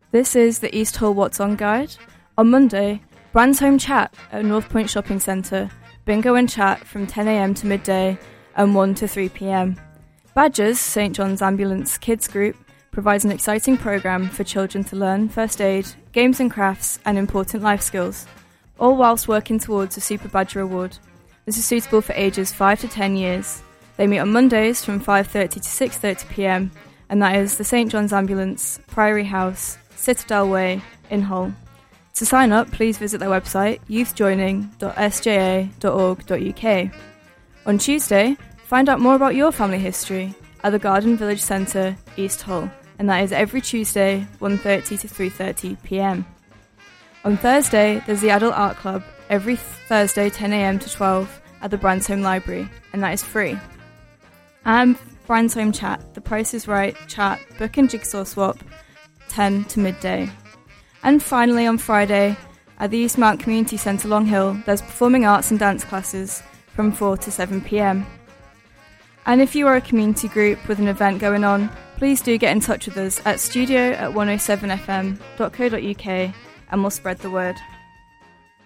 This is the East Hull What's On guide. On Monday, Bransholme Chat at North Point Shopping Centre, bingo and chat from 10am to midday and 1 to 3pm. Badgers, St John's Ambulance Kids Group, provides an exciting programme for children to learn first aid, games and crafts and important life skills, all whilst working towards a Super Badger Award. This is suitable for ages 5 to 10 years. They meet on Mondays from 5:30 to 6:30pm, and that is the St John's Ambulance, Priory House, Citadel Way in Hull. To sign up, please visit their website, youthjoining.sja.org.uk. On Tuesday, find out more about your family history at the Garden Village Centre, East Hull, and that is every Tuesday, 1:30 to 3:30pm. On Thursday, there's the Adult Art Club, every Thursday 10am to 12 at the Bransholme Library, and that is free. And Bransholme Chat, the Price is Right, chat, book and jigsaw swap, 10 to midday. And finally on Friday, at the Eastmount Community Centre Long Hill, there's performing arts and dance classes from 4 to 7pm. And if you are a community group with an event going on, please do get in touch with us at studio@107fm.co.uk and we'll spread the word.